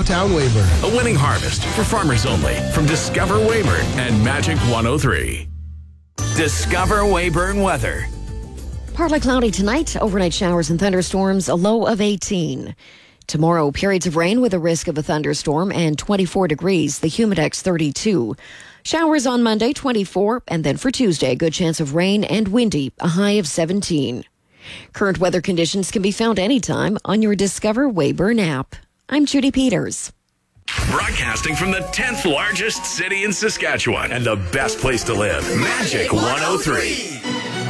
downtown Weyburn. A winning harvest for farmers only from Discover Weyburn and Magic 103. Discover Weyburn weather. Partly cloudy tonight, overnight showers and thunderstorms, a low of 18. Tomorrow, periods of rain with a risk of a thunderstorm and 24 degrees, the humidex 32. Showers on Monday, 24, and then for Tuesday, a good chance of rain and windy, a high of 17. Current weather conditions can be found anytime on your Discover Weyburn app. I'm Judy Peters. Broadcasting from the 10th largest city in Saskatchewan and the best place to live, Magic 103.